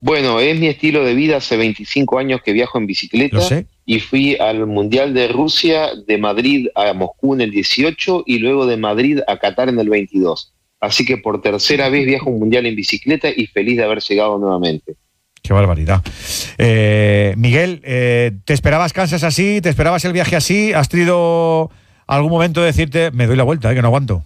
Bueno, es mi estilo de vida. Hace 25 años que viajo en Lo bicicleta sé. y fui al Mundial de Rusia, de Madrid a Moscú en el 18 y luego de Madrid a Qatar en el 22. Así que por tercera vez viajo un Mundial en bicicleta y feliz de haber llegado nuevamente. Qué barbaridad. Miguel, ¿te esperabas Kansas así? ¿Te esperabas el viaje así? ¿Has tenido algún momento de decirte, me doy la vuelta, que no aguanto?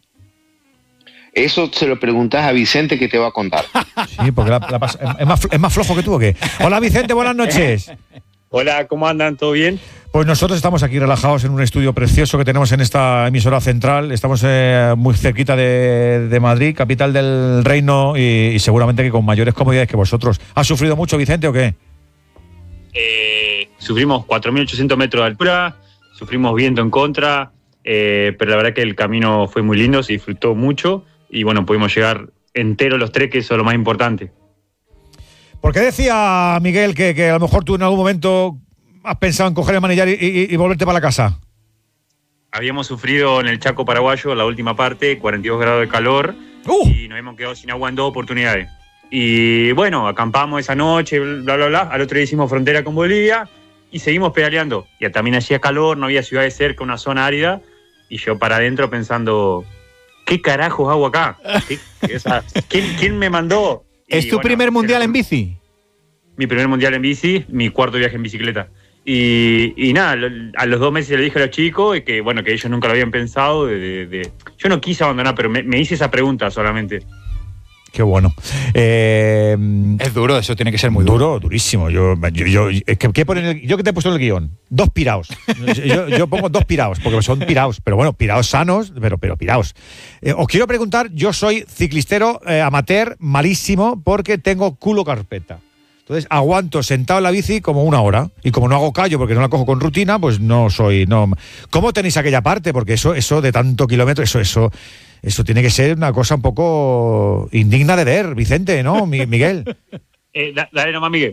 Eso se lo preguntás a Vicente, que te va a contar. Sí, porque es más flojo que tú, ¿o qué? Hola, Vicente, buenas noches. Hola, ¿cómo andan? ¿Todo bien? Pues nosotros estamos aquí relajados en un estudio precioso que tenemos en esta emisora central. Estamos muy cerquita de Madrid, capital del reino, y seguramente que con mayores comodidades que vosotros. ¿Has sufrido mucho, Vicente, o qué? Sufrimos 4.800 metros de altura, sufrimos viento en contra, pero la verdad que el camino fue muy lindo, se disfrutó mucho y bueno, pudimos llegar enteros los tres, que eso es lo más importante. ¿Por qué decía Miguel que a lo mejor tú en algún momento has pensado en coger el manillar y volverte para la casa? Habíamos sufrido en el Chaco paraguayo la última parte, 42 grados de calor, y nos hemos quedado sin agua en 2 oportunidades. Y bueno, acampamos esa noche, bla, bla, bla. Al otro día hicimos frontera con Bolivia y seguimos pedaleando. Y también hacía calor, no había ciudades cerca, una zona árida. Y yo para adentro pensando, ¿qué carajos hago acá? ¿Quién me mandó? ¿Es tu primer mundial en bici? Mi primer mundial en bici, mi cuarto viaje en bicicleta. Y nada, a los 2 meses le dije a los chicos que bueno, que ellos nunca lo habían pensado. Yo no quise abandonar, pero me hice esa pregunta solamente. Qué bueno. Es duro, eso tiene que ser muy duro. Durísimo. Yo que te he puesto en el guión. 2 piraos. Yo pongo 2 piraos, porque son piraos, pero bueno, piraos sanos, pero piraos. Os quiero preguntar, yo soy ciclistero amateur malísimo porque tengo culo carpeta. Entonces aguanto sentado en la bici como 1 hora y como no hago callo porque no la cojo con rutina, pues no. ¿Cómo tenéis aquella parte? Porque eso de tanto kilómetro, eso tiene que ser una cosa un poco indigna de ver, Vicente, ¿no, Miguel? Dale nomás, Miguel.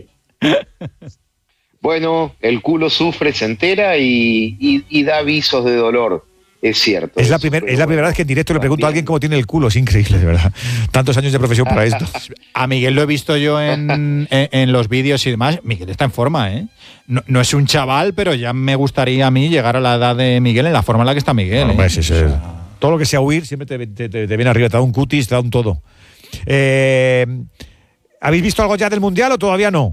Bueno, el culo sufre, se entera y da avisos de dolor. Es cierto. Es la primera vez que en directo le pregunto a alguien cómo tiene el culo. Es increíble, de verdad. Tantos años de profesión para esto. A Miguel lo he visto yo en los vídeos y demás. Miguel está en forma, ¿eh? No es un chaval, pero ya me gustaría a mí llegar a la edad de Miguel en la forma en la que está Miguel. Bueno, todo lo que sea huir siempre te viene arriba. Te da un cutis, te da un todo. ¿Habéis visto algo ya del Mundial o todavía no?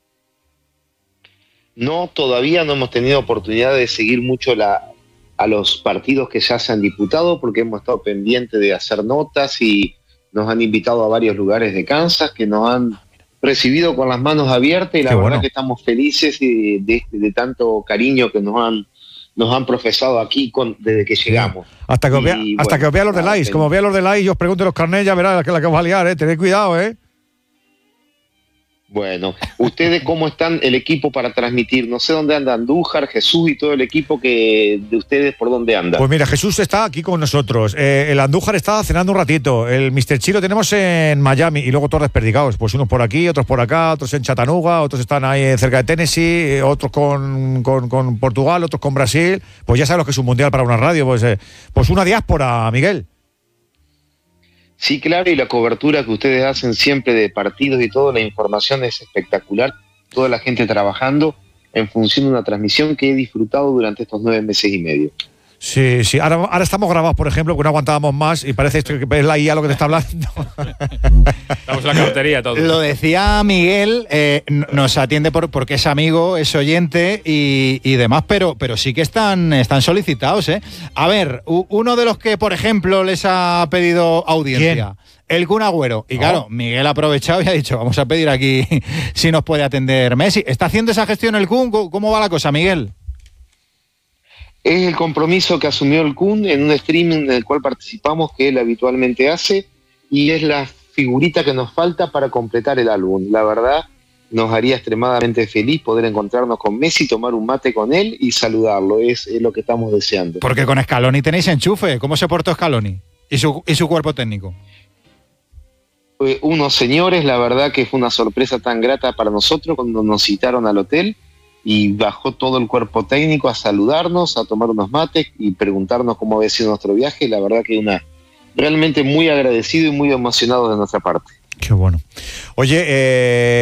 No, todavía no hemos tenido oportunidad de seguir mucho a los partidos que ya se han disputado, porque hemos estado pendientes de hacer notas y nos han invitado a varios lugares de Kansas que nos han recibido con las manos abiertas y la verdad que estamos felices de tanto cariño que nos han profesado aquí desde que llegamos. Hasta que os vea los de likes. Como vea los de likes y os pregunte los carnets, ya verás la que os va a liar, tened cuidado, Bueno, ¿ustedes cómo están el equipo para transmitir? No sé dónde anda Andújar, Jesús y todo el equipo de ustedes, ¿por dónde anda? Pues mira, Jesús está aquí con nosotros. El Andújar está cenando un ratito. El Mr. Chi lo tenemos en Miami y luego todos desperdigados. Pues unos por aquí, otros por acá, otros en Chattanooga, otros están ahí cerca de Tennessee, otros con Portugal, otros con Brasil. Pues ya sabes lo que es un mundial para una radio. Pues una diáspora, Miguel. Sí, claro, y la cobertura que ustedes hacen siempre de partidos y todo, la información es espectacular. Toda la gente trabajando en función de una transmisión que he disfrutado durante estos 9 meses y medio. Sí. Ahora estamos grabados, por ejemplo, que no aguantábamos más y parece esto que es la IA lo que te está hablando. Estamos en la cartería todos. Lo decía Miguel, nos atiende porque es amigo, es oyente y demás, pero sí que están solicitados, ¿eh? A ver, uno de los que, por ejemplo, les ha pedido audiencia. ¿Quién? El Kun Agüero. Y claro, Miguel ha aprovechado y ha dicho, vamos a pedir aquí si nos puede atender Messi. ¿Está haciendo esa gestión el Kun? ¿Cómo va la cosa, Miguel? Es el compromiso que asumió el Kun en un streaming en el cual participamos, que él habitualmente hace, y es la figurita que nos falta para completar el álbum. La verdad, nos haría extremadamente feliz poder encontrarnos con Messi, tomar un mate con él y saludarlo. Es lo que estamos deseando. Porque con Scaloni tenéis enchufe. ¿Cómo se portó Scaloni? ¿Y su cuerpo técnico? Unos señores, la verdad que fue una sorpresa tan grata para nosotros cuando nos citaron al hotel. Y bajó todo el cuerpo técnico a saludarnos, a tomar unos mates y preguntarnos cómo había sido nuestro viaje. La verdad que realmente muy agradecido y muy emocionado de nuestra parte. Qué bueno. Oye,